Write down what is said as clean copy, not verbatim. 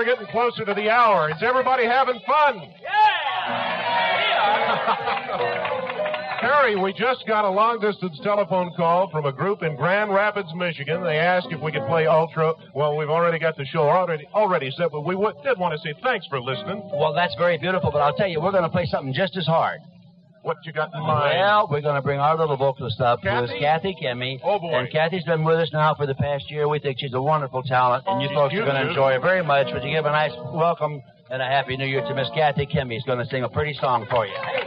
we're getting closer to the hour. Is everybody having fun? Terry, we just got a long-distance telephone call from a group in Grand Rapids, Michigan. They asked if we could play Ultra. Well, we've already got the show already set, but we did want to say thanks for listening. Well, that's very beautiful, but I'll tell you, we're going to play something just as hard. What you got in mind? Well, we're going to bring our little vocalist up, who is Kathy Kemme. Oh, boy. And Kathy's been with us now for the past year. We think she's a wonderful talent, and you folks are going to enjoy her very much. Would you give a nice welcome and a Happy New Year to Miss Kathy Kemme? She's going to sing a pretty song for you. Hey.